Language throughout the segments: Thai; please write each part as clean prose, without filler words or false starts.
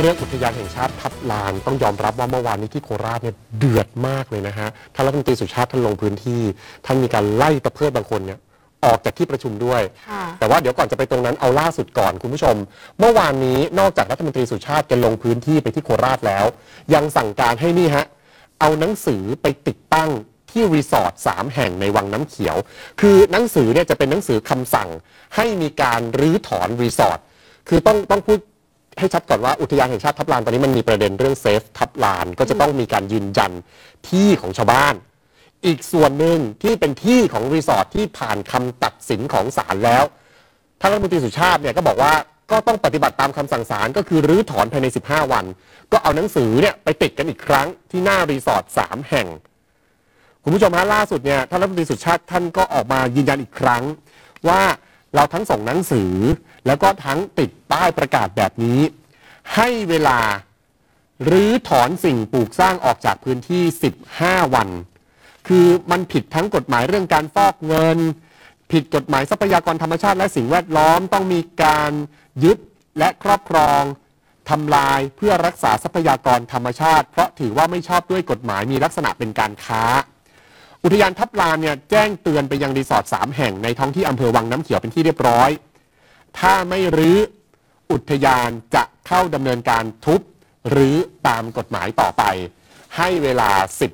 รื่องอุทยานแห่งชาติทับลานต้องยอมรับว่าเมื่อวานนี้ที่โคราชเนี่ยเดือดมากเลยนะฮะท่านรัฐมนตรีสุชาติท่านลงพื้นที่ท่านมีการไล่ตะเพิดบางคนเนี่ยออกจากที่ประชุมด้วยแต่ว่าเดี๋ยวก่อนจะไปตรงนั้นเอาล่าสุดก่อนคุณผู้ชมเมื่อวานนี้นอกจากรัฐมนตรีสุชาติจะลงพื้นที่ไปที่โคราชแล้วยังสั่งการให้นี่ฮะเอาหนังสือไปติดตั้งที่รีสอร์ท3 แห่งในวังน้ำเขียวคือหนังสือเนี่ยจะเป็นหนังสือคำสั่งให้มีการรื้อถอนรีสอร์ทคือต้องพูดให้ชัดก่อนว่าอุทยานแห่งชาติทับลานตอนนี้มันมีประเด็นเรื่องเซฟทับลานก็จะต้องมีการยืนยันที่ของชาวบ้านอีกส่วนหนึ่งที่เป็นที่ของรีสอร์ทที่ผ่านคำตัดสินของศาลแล้วท่านรัฐมนตรีสุชาติเนี่ยก็บอกว่าก็ต้องปฏิบัติตามคำสั่งศาลก็คือรื้อถอนภายใน15 วันก็เอาหนังสือเนี่ยไปติดกันอีกครั้งที่หน้ารีสอร์ท3 แห่งคุณผู้ชมฮะล่าสุดเนี่ยท่านรัฐมนตรีสุชาติท่านก็ออกมายืนยันอีกครั้งว่าเราทั้งส่งหนังสือแล้วก็ทั้งติดป้ายประกาศแบบนี้ให้เวลารื้อถอนสิ่งปลูกสร้างออกจากพื้นที่15 วันคือมันผิดทั้งกฎหมายเรื่องการฟอกเงินผิดกฎหมายทรัพยากรธรรมชาติและสิ่งแวดล้อมต้องมีการยึดและครอบครองทำลายเพื่อรักษาทรัพยากรธรรมชาติเพราะถือว่าไม่ชอบด้วยกฎหมายมีลักษณะเป็นการค้าอุทยานทับลานเนี่ยแจ้งเตือนไปยังรีสอร์ท3 แห่งในท้องที่อำเภอวังน้ำเขียวเป็นที่เรียบร้อยถ้าไม่รื้ออุทยานจะเข้าดำเนินการทุบหรือตามกฎหมายต่อไปให้เวลา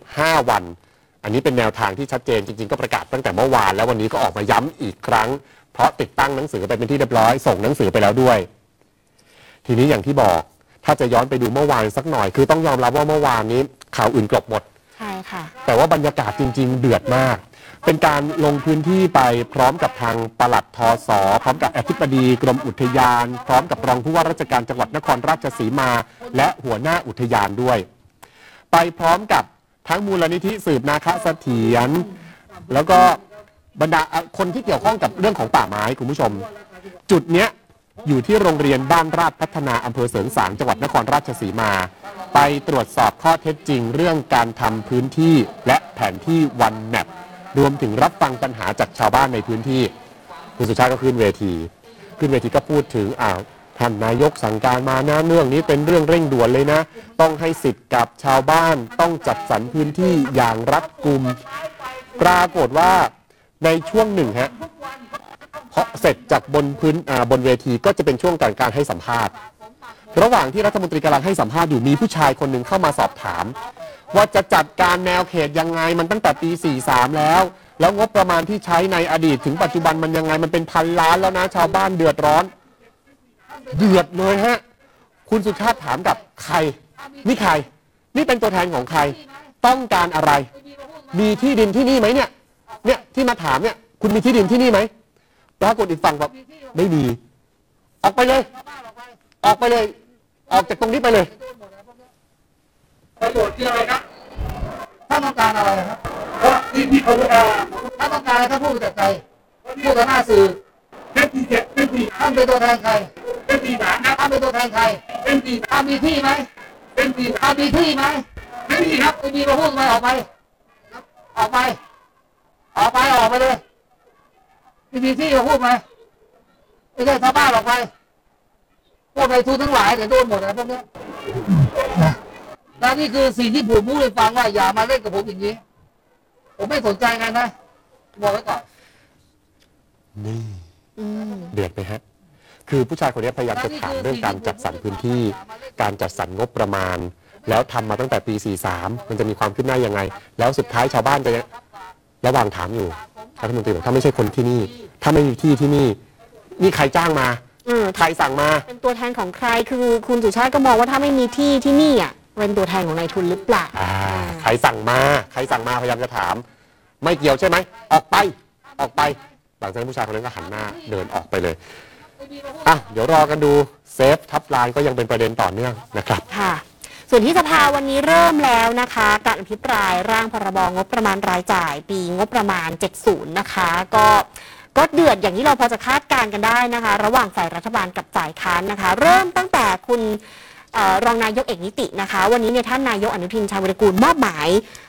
15 วันอันนี้เป็นแนวทางที่ชัดเจนจริงๆก็ประกาศตั้งแต่เมื่อวานแล้ววันนี้ก็ออกมาย้ำอีกครั้งเพราะติดตั้งหนังสือไปเป็นที่เรียบร้อยส่งหนังสือไปแล้วด้วยทีนี้อย่างที่บอกถ้าจะย้อนไปดูเมื่อวานสักหน่อยคือต้องยอมรับว่าเมื่อวานนี้ข่าวอื่นกลบหมดใช่ค่ะแต่ว่าบรรยากาศจริงๆเดือดมากเป็นการลงพื้นที่ไปพร้อมกับทางปลัดทส.พร้อมกับอธิบดีกรมอุทยานพร้อมกับรองผู้ว่าราชการจังหวัดนครราชสีมาและหัวหน้าอุทยานด้วยไปพร้อมกับทั้งมูลนิธิสืบนาคเสถียรแล้วก็บรรดาคนที่เกี่ยวข้องกับเรื่องของป่าไม้คุณผู้ชมจุดเนี้ยอยู่ที่โรงเรียนบ้านราชพัฒนาอำเภอเสริงสางจังหวัดนครราชสีมาไปตรวจสอบข้อเท็จจริงเรื่องการทำพื้นที่และแผนที่วันแมปรวมถึงรับฟังปัญหาจากชาวบ้านในพื้นที่คุณสุชาติก็ขึ้นเวทีก็พูดถึงท่านนายกสั่งการมานะเรื่องนี้เป็นเรื่องเร่งด่วนเลยนะต้องให้สิทธิ์กับชาวบ้านต้องจัดสรรพื้นที่อย่างรัดกุมปรากฏว่าในช่วงหนึ่งฮะพอเสร็จจากบนเวทีก็จะเป็นช่วงการให้สัมภาษณ์ระหว่างที่รัฐมนตรีกำลังให้สัมภาษณ์อยู่มีผู้ชายคนหนึ่งเข้ามาสอบถามว่าจะจัดการแนวเขตยังไงมันตั้งแต่ปี43แล้วงบประมาณที่ใช้ในอดีตถึงปัจจุบันมันยังไงมันเป็นพันล้านแล้วนะชาวบ้านเดือดร้อนเดือดเลยฮะคุณสุชาติถามกับใครนี่ใครนี่เป็นตัวแทนของใครต้องการอะไรมีที่ดินที่นี่ไหมเนี่ยที่มาถามเนี่ยคุณมีที่ดินที่นี่ไหมปรากฏอีกฝั่งบอกไม่มีออกไปเลยออกจากตรงนี้ไปเลยประโยชน์ที่อะไรครับถ้าต้องการอะไรครับเพราะที่เขาถ้าต้องการอะไรถ้าพูดจากใจพูดต่อหน้าสื่อเป็นท่านเป็นตัวแทนใครเป็นปีศาจนะท่านเป็นตัวแทนใครเป็นปีศาจมีที่ไหมเป็นปีศาจมีที่ไหมไม่มีครับไม่มีมาพูดมาออกไปเลยมีที่มาพูดไหมไม่ใช่ชาวบ้านออกไปพวกนายทุนทั้งหลายเดี๋ยวโดนหมดนะพวกนี้และนี่คือสิ่งที่ผมพูดให้ฟังว่าอย่ามาเล่นกับผมอย่างนี้ผมไม่สนใจกันนะบอกไว้ก่อนนี่เดือดไหมฮะคือผู้ชายคนนี้พยายามจะถามเรื่องการจัดสรรพื้นที่การจัดสรรงบประมาณแล้วทำมาตั้งแต่ปี43มันจะมีความคืบหน้ายังไงแล้วสุดท้ายชาวบ้านจะระหว่างถามอยู่รัฐมนตรีบอกถ้าไม่ใช่คนที่นี่ถ้าไม่มีที่ที่นี่ใครจ้างมาใครสั่งมาเป็นตัวแทนของใครคือคุณสุชาติก็มองว่าถ้าไม่มีที่ที่นี่เป็นตัวแทนของนายทุนหรือเปล่าใครสั่งมาพยายามจะถามไม่เกี่ยวใช่ไหมออกไปหลังจากนั้นผู้ชายคนนั้นก็หันหน้าเดินออกไปเลยเดี๋ยวรอกันดูเซฟทับลานก็ยังเป็นประเด็นต่อเนื่องนะครับค่ะส่วนที่สภาวันนี้เริ่มแล้วนะคะการอภิปรายร่างพรบงบประมาณรายจ่ายปีงบประมาณ70นะคะก็เดือดอย่างที่เราพอจะคาดการณ์กันได้นะคะระหว่างฝ่ายรัฐบาลกับฝ่ายค้านนะคะเริ่มตั้งแต่คุณรองนายกเอกนิตินะคะวันนี้เนี่ยท่านนายกอนุทินชาญวิรากูลมอบหมาย